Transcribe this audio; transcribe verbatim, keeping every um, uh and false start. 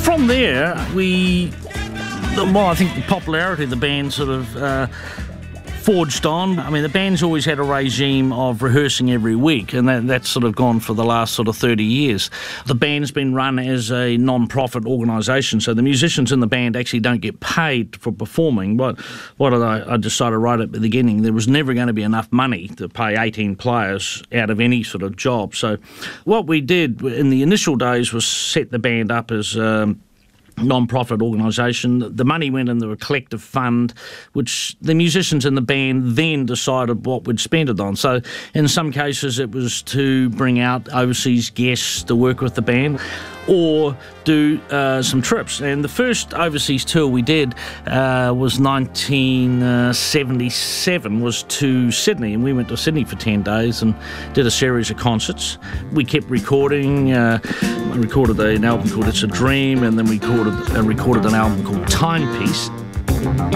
from there, we, well, I think the popularity of the band sort of uh, forged on. I mean, the band's always had a regime of rehearsing every week, and that, that's sort of gone for the last sort of thirty years. The band's been run as a non-profit organisation, so the musicians in the band actually don't get paid for performing. But what I, I decided right at the beginning, there was never going to be enough money to pay eighteen players out of any sort of job. So what we did in the initial days was set the band up as Um, non-profit organisation. The money went into a collective fund, which the musicians in the band then decided what we'd spend it on. So in some cases it was to bring out overseas guests to work with the band, or do uh, some trips. And the first overseas tour we did uh, was nineteen seventy-seven, was to Sydney, and we went to Sydney for ten days and did a series of concerts. We kept recording. Uh, I recorded an album called It's a Dream, and then we recorded, uh, recorded an album called Timepiece.